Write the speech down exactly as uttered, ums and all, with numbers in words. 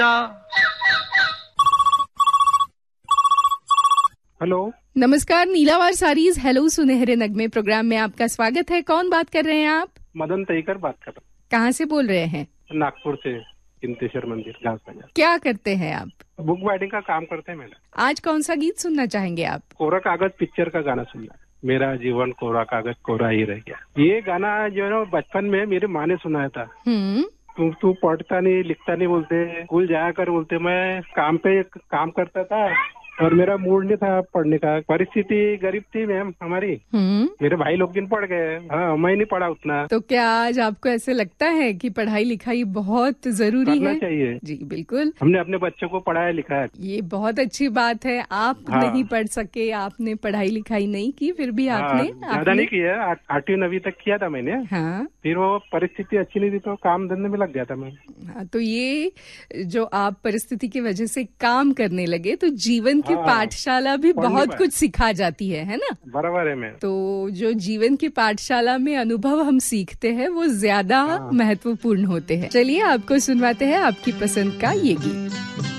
Hello, नमस्कार। नीलावार saris hello सुनहरे नगमे प्रोग्राम में आपका स्वागत है। कौन बात कर रहे हैं आप? मदन तईकर बात कर रहा हूँ। कहाँ से बोल रहे हैं? नागपुर से, चिंतेश्वर मंदिर, घास बाजार। क्या करते हैं आप? बुक बाइंडिंग का काम करते हैं मैडम। आज कौन सा गीत सुनना चाहेंगे आप? कोरा कागज पिक्चर का गाना सुनना। मेरा जीवन कोरा कागज कोरा ही रह गया। ये गाना जो है ना बचपन में मेरी माँ ने सुनाया था। हम्म तू तू पढ़ता नहीं लिखता नहीं बोलते, स्कूल जाया कर बोलते। मैं काम पे काम करता था और मेरा मूड नहीं था पढ़ने का। परिस्थिति गरीब थी मैम हमारी। हम्म मेरे भाई लोग दिन पढ़ गए, हाँ मैं नहीं पढ़ा उतना। तो क्या आज आपको ऐसे लगता है कि पढ़ाई लिखाई बहुत जरूरी करना है? चाहिए जी बिल्कुल। हमने अपने बच्चों को पढ़ाया लिखाया। ये बहुत अच्छी बात है। आप हाँ। नहीं पढ़ सके, आपने पढ़ाई लिखाई नहीं की, फिर भी हाँ, आपने ज्यादा आपने नहीं किया। आठ- आठवीं नवीं तक किया था मैंने। हाँ फिर वो परिस्थिति अच्छी नहीं थी तो काम धंधे में लग गया था मैं। हाँ, तो ये जो आप परिस्थिति की वजह से काम करने लगे तो जीवन की हाँ, पाठशाला भी पढ़ने बहुत पाए। कुछ सिखा जाती है है ना? बराबर है मैं। तो जो जीवन की पाठशाला में अनुभव हम सीखते हैं वो ज्यादा हाँ। महत्वपूर्ण होते हैं। चलिए आपको सुनवाते हैं आपकी पसंद का ये गीत।